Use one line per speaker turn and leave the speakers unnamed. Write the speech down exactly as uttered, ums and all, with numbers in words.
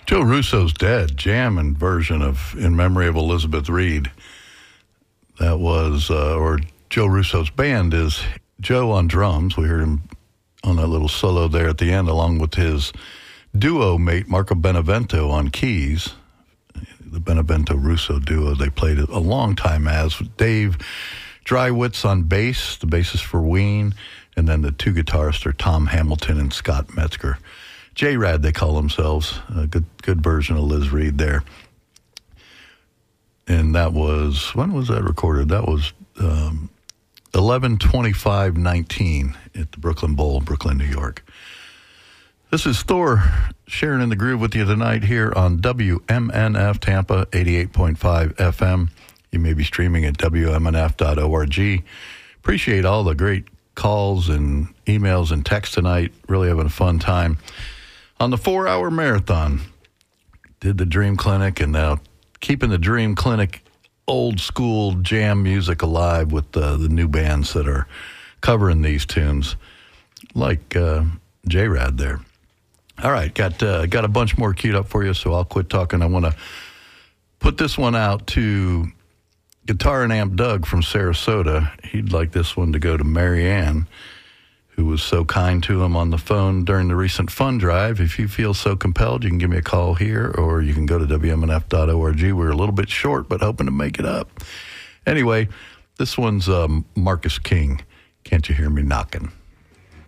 Joe Russo's Dead, jamming version of In Memory of Elizabeth Reed. That was, uh, or Joe Russo's band is Joe on drums. We heard him on that little solo there at the end, along with his duo mate Marco Benevento on keys. The Benevento-Russo duo they played a long time as. Dave Drywitz on bass, the bassist for Ween, and then the two guitarists are Tom Hamilton and Scott Metzger. J-Rad, they call themselves. A good good version of Liz Reed there. And that was, when was that recorded? That was um, eleven twenty-five nineteen at the Brooklyn Bowl, Brooklyn, New York. This is Thor sharing in the groove with you tonight here on W M N F Tampa eighty-eight point five F M. You may be streaming at W M N F dot org. Appreciate all the great calls and emails and texts tonight. Really having a fun time. On the four-hour marathon, did the Dream Clinic, and now keeping the Dream Clinic old school jam music alive with uh, the new bands that are covering these tunes, like uh, J-Rad there. All right, got uh, got a bunch more queued up for you, so I'll quit talking. I want to put this one out to Guitar and Amp Doug from Sarasota. He'd like this one to go to Mary Ann, who was so kind to him on the phone during the recent fund drive. If you feel so compelled, you can give me a call here, or you can go to W M N F dot org. We're a little bit short, but hoping to make it up. Anyway, this one's um, Marcus King. Can't You Hear Me Knocking?